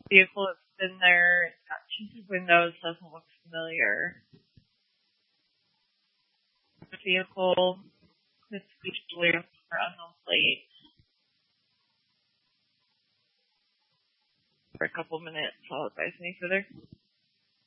vehicle that's been there. It's got tinted windows, doesn't look familiar. The vehicle could be Julia or unknown plate for a couple minutes, followed by anything further.